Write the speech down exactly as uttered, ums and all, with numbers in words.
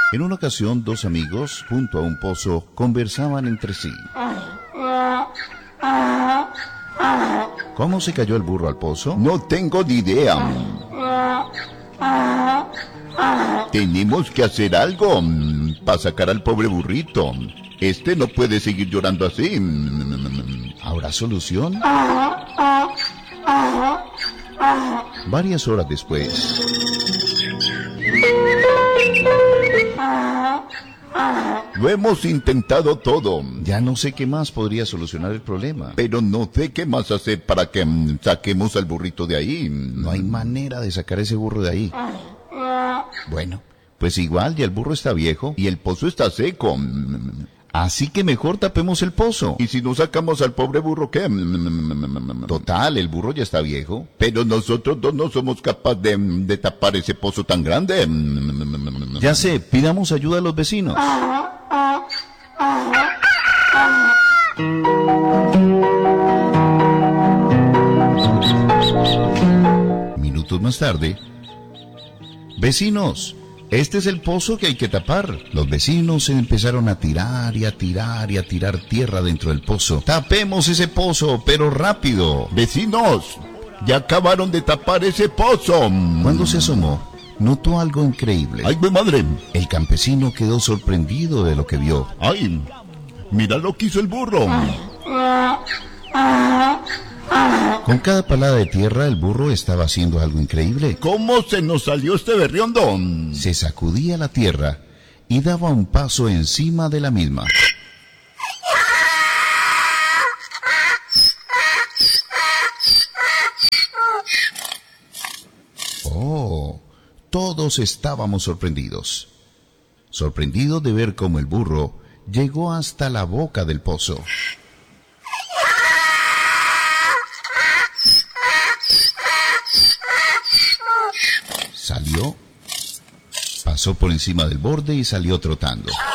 En una ocasión, dos amigos, junto a un pozo, conversaban entre sí. ¿Cómo se cayó el burro al pozo? No tengo ni idea. Tenemos que hacer algo para sacar al pobre burrito. Este no puede seguir llorando así. ¿Habrá solución? Varias horas después. Lo hemos intentado todo. Ya no sé qué más podría solucionar el problema. Pero no sé qué más hacer para que mm, saquemos al burrito de ahí. No hay manera de sacar ese burro de ahí. Bueno, pues igual ya el burro está viejo Y el pozo está seco. Así que mejor tapemos el pozo. ¿Y si no sacamos al pobre burro qué? Total, el burro ya está viejo. Pero nosotros dos no somos capaces de, de tapar ese pozo tan grande. Ya sé, pidamos ayuda a los vecinos. Minutos más tarde. Vecinos, este es el pozo que hay que tapar. Los vecinos empezaron a tirar y a tirar y a tirar tierra dentro del pozo. Tapemos ese pozo, pero rápido. Vecinos, ya acabaron de tapar ese pozo. Cuando se asomó, notó algo increíble. ¡Ay, mi madre! El campesino quedó sorprendido de lo que vio. ¡Ay! ¡Mira lo que hizo el burro! Con cada palada de tierra, el burro estaba haciendo algo increíble. ¿Cómo se nos salió este berriondo? Se sacudía la tierra y daba un paso encima de la misma. Oh, todos estábamos sorprendidos. Sorprendidos de ver cómo el burro llegó hasta la boca del pozo. Salió, pasó por encima del borde y salió trotando.